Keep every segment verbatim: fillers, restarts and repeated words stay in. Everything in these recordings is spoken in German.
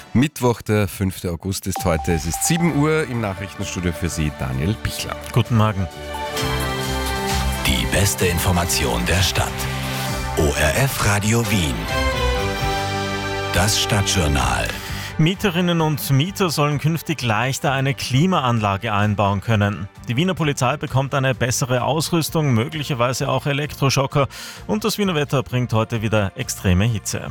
Mittwoch, der fünfte August ist heute. Es ist sieben Uhr, im Nachrichtenstudio für Sie Daniel Bichler. Guten Morgen. Die beste Information der Stadt. O R F Radio Wien. Das Stadtjournal. Mieterinnen und Mieter sollen künftig leichter eine Klimaanlage einbauen können. Die Wiener Polizei bekommt eine bessere Ausrüstung, möglicherweise auch Elektroschocker. Und das Wiener Wetter bringt heute wieder extreme Hitze.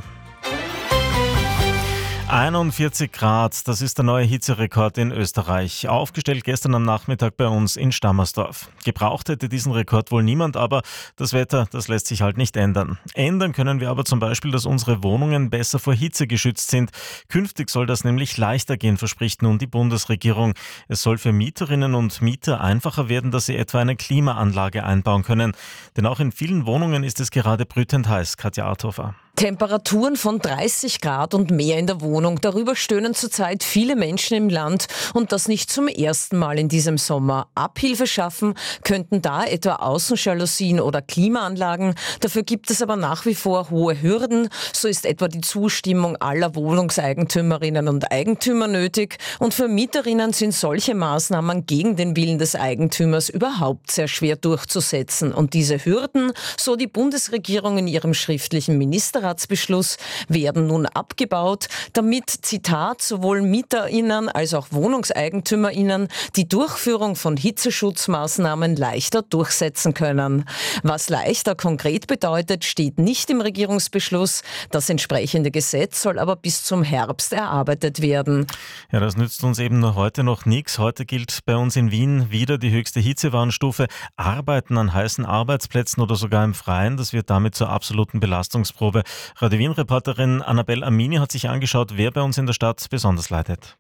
einundvierzig Grad, das ist der neue Hitzerekord in Österreich. Aufgestellt gestern am Nachmittag bei uns in Stammersdorf. Gebraucht hätte diesen Rekord wohl niemand, aber das Wetter, das lässt sich halt nicht ändern. Ändern können wir aber zum Beispiel, dass unsere Wohnungen besser vor Hitze geschützt sind. Künftig soll das nämlich leichter gehen, verspricht nun die Bundesregierung. Es soll für Mieterinnen und Mieter einfacher werden, dass sie etwa eine Klimaanlage einbauen können. Denn auch in vielen Wohnungen ist es gerade brütend heiß. Katja Arthofer. Temperaturen von dreißig Grad und mehr in der Wohnung. Darüber stöhnen zurzeit viele Menschen im Land und das nicht zum ersten Mal in diesem Sommer. Abhilfe schaffen könnten da etwa Außenjalousien oder Klimaanlagen. Dafür gibt es aber nach wie vor hohe Hürden. So ist etwa die Zustimmung aller Wohnungseigentümerinnen und Eigentümer nötig. Und für Mieterinnen sind solche Maßnahmen gegen den Willen des Eigentümers überhaupt sehr schwer durchzusetzen. Und diese Hürden, so die Bundesregierung in ihrem schriftlichen Ministerrat, Beschluss, werden nun abgebaut, damit, Zitat, sowohl MieterInnen als auch WohnungseigentümerInnen die Durchführung von Hitzeschutzmaßnahmen leichter durchsetzen können. Was leichter konkret bedeutet, steht nicht im Regierungsbeschluss. Das entsprechende Gesetz soll aber bis zum Herbst erarbeitet werden. Ja, das nützt uns eben nur heute noch nichts. Heute gilt bei uns in Wien wieder die höchste Hitzewarnstufe. Arbeiten an heißen Arbeitsplätzen oder sogar im Freien, das wird damit zur absoluten Belastungsprobe. Radio Wien-Reporterin Annabelle Amini hat sich angeschaut, wer bei uns in der Stadt besonders leidet.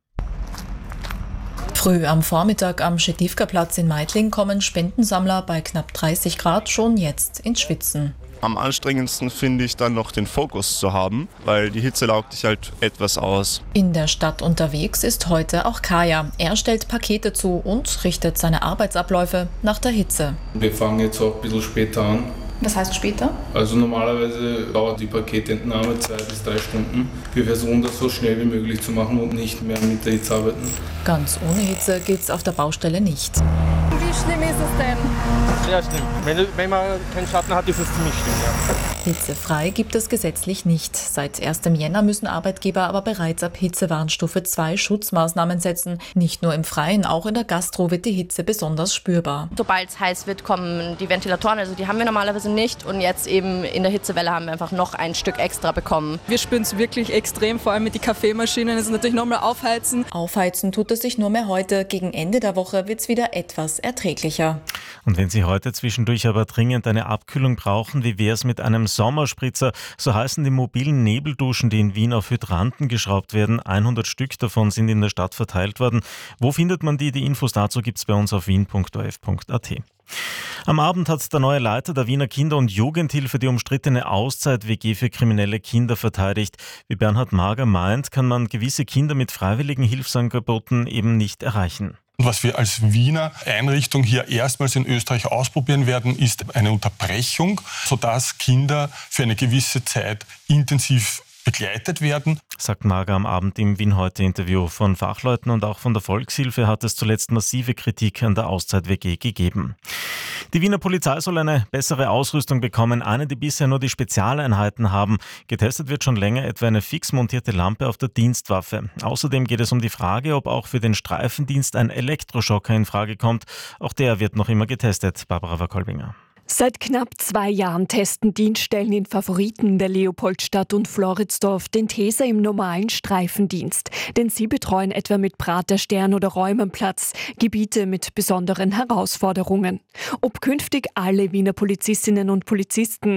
Früh am Vormittag am Schedivka-Platz in Meidling kommen Spendensammler bei knapp dreißig Grad schon jetzt ins Schwitzen. Am anstrengendsten finde ich dann noch den Fokus zu haben, weil die Hitze laugt dich halt etwas aus. In der Stadt unterwegs ist heute auch Kaya. Er stellt Pakete zu und richtet seine Arbeitsabläufe nach der Hitze. Wir fangen jetzt auch ein bisschen später an. Was heißt später? Also normalerweise dauert die Paketentnahme zwei bis drei Stunden. Wir versuchen das so schnell wie möglich zu machen und nicht mehr mit der Hitze arbeiten. Ganz ohne Hitze geht's auf der Baustelle nicht. Wie schlimm ist es denn? Sehr schlimm. Wenn, wenn man keinen Schatten hat, ist es ziemlich schlimm. Ja. Hitzefrei gibt es gesetzlich nicht. Seit ersten Jänner müssen Arbeitgeber aber bereits ab Hitzewarnstufe zwei Schutzmaßnahmen setzen. Nicht nur im Freien, auch in der Gastro wird die Hitze besonders spürbar. Sobald es heiß wird, kommen die Ventilatoren, also die haben wir normalerweise nicht. Und jetzt eben in der Hitzewelle haben wir einfach noch ein Stück extra bekommen. Wir spüren es wirklich extrem, vor allem mit den Kaffeemaschinen. Das ist natürlich nochmal aufheizen. Aufheizen tut es sich nur mehr heute. Gegen Ende der Woche wird es wieder etwas erträglicher. Und wenn Sie heute zwischendurch aber dringend eine Abkühlung brauchen, wie wäre es mit einem Sommerspritzer? So heißen die mobilen Nebelduschen, die in Wien auf Hydranten geschraubt werden. hundert Stück davon sind in der Stadt verteilt worden. Wo findet man die? Die Infos dazu gibt es bei uns auf wien punkt o r f punkt a t. Am Abend hat der neue Leiter der Wiener Kinder- und Jugendhilfe die umstrittene Auszeit-W G für kriminelle Kinder verteidigt. Wie Bernhard Mager meint, kann man gewisse Kinder mit freiwilligen Hilfsangeboten eben nicht erreichen. Was wir als Wiener Einrichtung hier erstmals in Österreich ausprobieren werden, ist eine Unterbrechung, sodass Kinder für eine gewisse Zeit intensiv begleitet werden. Sagt Mager am Abend im Wien-Heute-Interview. Von Fachleuten und auch von der Volkshilfe hat es zuletzt massive Kritik an der Auszeit-W G gegeben. Die Wiener Polizei soll eine bessere Ausrüstung bekommen, eine, die bisher nur die Spezialeinheiten haben. Getestet wird schon länger etwa eine fix montierte Lampe auf der Dienstwaffe. Außerdem geht es um die Frage, ob auch für den Streifendienst ein Elektroschocker in Frage kommt. Auch der wird noch immer getestet. Barbara Wackolbinger. Seit knapp zwei Jahren testen Dienststellen in Favoriten der Leopoldstadt und Floridsdorf den Taser im normalen Streifendienst. Denn sie betreuen etwa mit Praterstern oder Räumenplatz Gebiete mit besonderen Herausforderungen. Ob künftig alle Wiener Polizistinnen und Polizisten